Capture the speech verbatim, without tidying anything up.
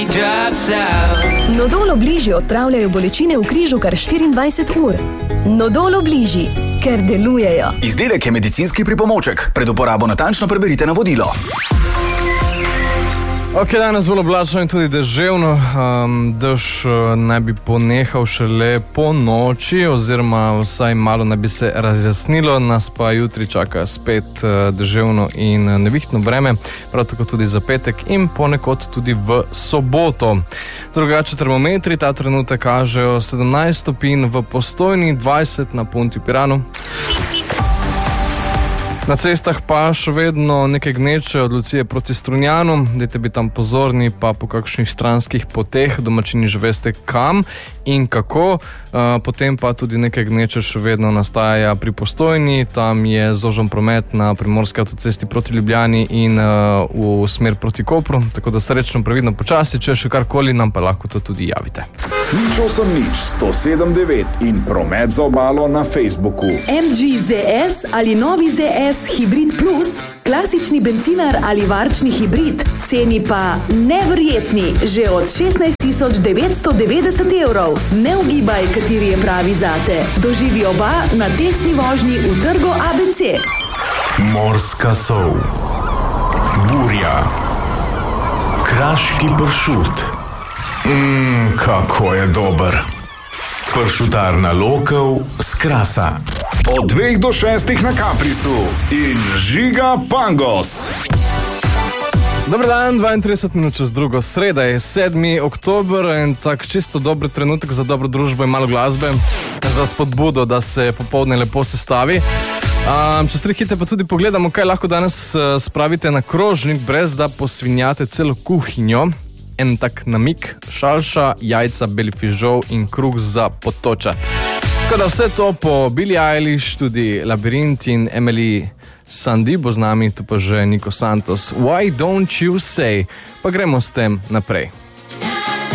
Nodol Obliži odpravljajo bolečine v križu kar štiriindvajset ur. Nodol Obliži, ker delujejo. Izdelek je medicinski pripomoček. Pred uporabo natančno preberite navodilo. Ok, danes bolj oblačno in tudi deževno. Um, dež uh, naj bi ponehal šele po noči, oziroma vsaj malo naj bi se razjasnilo. Nas pa jutri čaka spet uh, deževno in nevihtno vreme, prav tako tudi za petek in ponekod tudi v soboto. Drugače termometri ta trenutek kažejo sedemnajst stopinj v Postojni, dvajset na Punti v Piranu. Na cestah pa še vedno nekaj gneče od Lucije proti Strunjanu, dajte bi tam pozorni, pa po kakšnih stranskih poteh, domačini že veste kam in kako. Potem pa tudi nekaj gneče še vedno nastaja pri Postojni, tam je zožen promet na primorski avtocesti proti Ljubljani in v smer proti Kopru, tako da srečno, previdno, počasi, če še karkoli, nam pa lahko to tudi javite. Nič osem nič, sto sedem devet in promet za obalo na Facebooku. M G Z S ali novi Z S Hybrid Plus, klasični bencinar ali varčni hibrid, ceni pa neverjetni, že od šestnajst tisoč devetsto devetdeset evrov. Ne ugibaj, kateri je pravi zate. Doživi oba na testni vožnji v trgu A B C. Morska sol, burja, kraški pršut. Mmm, kako je dober. Pršutarna Lokev s Krasa. Od dveh do šestih na Kaprisu in Žiga Pangos. Dobar dan, dvaintrideset minut čez drugo, sreda je sedmi oktober in tak čisto dober trenutek za dobro družbo in malo glasbe, za spodbudo, da se popoldne lepo sestavi. Um, čez tri hite pa tudi pogledamo, kaj lahko danes uh, spravite na krožnik, brez da posvinjate celo kuhinjo. En tak namik, šalša, jajca, beli fižol in kruh za potočat. Tako da vse to po Billie Eilish, tudi Labirint in Emily Sandé, bo z nami tu pa že Nico Santos. Why don't you say? Pa gremo s tem naprej.